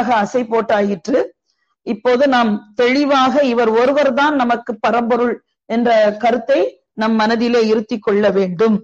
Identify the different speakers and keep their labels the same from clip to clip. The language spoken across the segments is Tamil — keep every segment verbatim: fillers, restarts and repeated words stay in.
Speaker 1: நன்றாக அசை போட்டாயிற்று. இப்போது நாம் தெளிவாக இவர் ஒருவர் தான் நமக்கு பரம்பொருள் என்ற கருத்தை நம் மனதிலே இருத்தி கொள்ள வேண்டும்.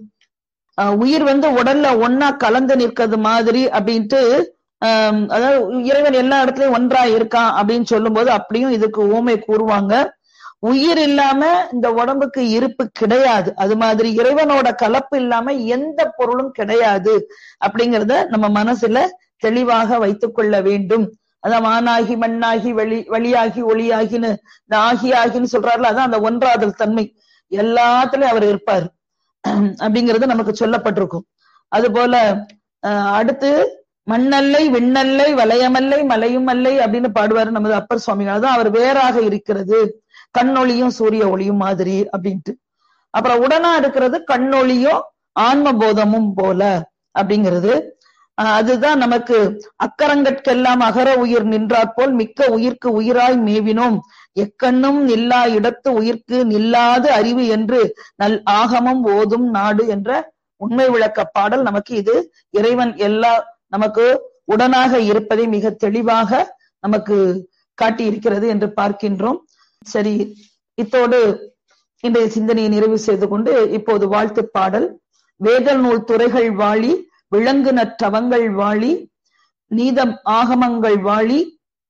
Speaker 1: உயிர் வந்து உடல்ல ஒன்னா கலந்து நிற்கிறது மாதிரி அப்படின்ட்டு ஆஹ் அதாவது இறைவன் எல்லா இடத்துலயும் ஒன்றா இருக்கான் அப்படின்னு சொல்லும் போது அப்படியும் இதுக்கு ஊமை கூறுவாங்க. உயிர் இல்லாம இந்த உடம்புக்கு இருப்பு கிடையாது. அது மாதிரி இறைவனோட கலப்பு இல்லாம எந்த பொருளும் கிடையாது அப்படிங்கிறத நம்ம மனசுல தெளிவாக வைத்துக் கொள்ள வேண்டும். அதான் வானாகி மண்ணாகி வெளி வழியாகி ஒளியாகின்னு இந்த ஆகி ஆகின்னு சொல்றாருல, அதான் அந்த ஒன்றாதல் தன்மை எல்லாத்துலயும் அவர் இருப்பார் அப்படிங்கிறது நமக்கு சொல்லப்பட்டிருக்கும். அது போல அஹ் அடுத்து மண்ணல்லை விண்ணல்லை வளையமல்லை மலையுமல்லை அப்படின்னு பாடுவாரு நமது அப்பர் சுவாமிகள். அதான் அவர் வேறாக இருக்கிறது, கண்ணொளியும் சூரிய ஒளியும் மாதிரி அப்படின்ட்டு. அப்புறம் உடனா இருக்கிறது கண்ணொளியும் ஆன்ம போதமும் போல அப்படிங்கிறது. அதுதான் நமக்கு அக்கரங்கற்கெல்லாம் அகர உயிர் நின்றாற் போல் மிக்க உயிர்க்கு உயிராய் மேவினோம் எக்கண்ணும் நில்லா இடத்து உயிர்க்கு நில்லாது அறிவு என்று நல் ஆகமம் ஓதும் நாடு என்ற உண்மை விளக்க பாடல் நமக்கு இது இறைவன் எல்லா நமக்கு உடனாக இருப்பதை மிக தெளிவாக நமக்கு காட்டி இருக்கிறது என்று பார்க்கின்றோம். சரி, இத்தோடு இன்றைய சிந்தனையை நிறைவு செய்து கொண்டு இப்போது வாழ்த்து பாடல். வேதல் நூல் துறைகள் வாழி விலங்கு நற்றவங்கள் வாழி நீதம் ஆகமங்கள் வாழி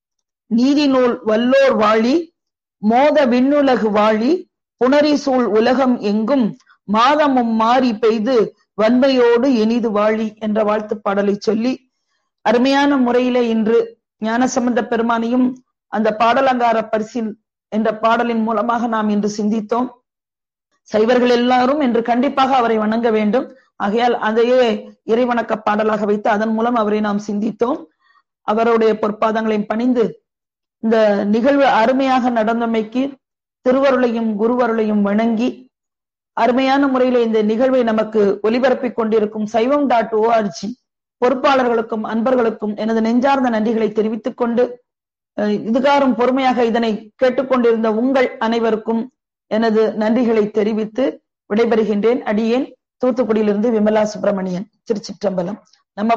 Speaker 1: நீதி நூல் வல்லோர் வாழி மோத விண்ணுலகு வாழி புணரி சூழ் உலகம் எங்கும் மாதமும் மாறி பெய்து வன்மையோடு இனிது வாழி என்ற வாழ்த்து பாடலை சொல்லி அருமையான முறையிலே இன்று ஞானசம்பந்த பெருமானையும் அந்த பாடலங்கார பரிசில் என்ற பாடலின் மூலமாக நாம் இன்று சிந்தித்தோம். சைவர்கள் எல்லாரும் இன்று கண்டிப்பாக அவரை வணங்க வேண்டும். ஆகையால் அதையே இறைவணக்க பாடலாக வைத்து அதன் மூலம் அவரை நாம் சிந்தித்தோம். அவருடைய பொற்பாதங்களையும் பணிந்து இந்த நிகழ்வு அருமையாக நடந்தமைக்கு திருவருளையும் குருவருளையும் வணங்கி அருமையான முறையில இந்த நிகழ்வை நமக்கு ஒலிபரப்பிக் கொண்டிருக்கும் சைவம் டாட் ஓஆர்ஜி பொறுப்பாளர்களுக்கும் அன்பர்களுக்கும் எனது நெஞ்சார்ந்த நன்றிகளை தெரிவித்துக் கொண்டு இதுகாரும் பொறுமையாக இதனை கேட்டுக்கொண்டிருந்த உங்கள் அனைவருக்கும் எனது நன்றிகளை தெரிவித்து விடைபெறுகின்றேன். அடியேன் தூத்துக்குடியிலிருந்து விமலா சுப்பிரமணியன். திருச்சிற்றம்பலம்.